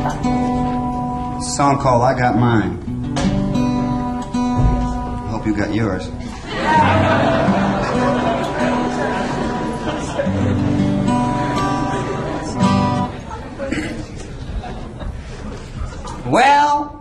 A song called I Got Mine. I hope you got yours. Well,